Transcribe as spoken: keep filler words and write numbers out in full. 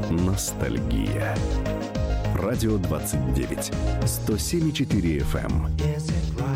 Ностальгия. Радио двадцать девять. сто семь и четыре эф эм.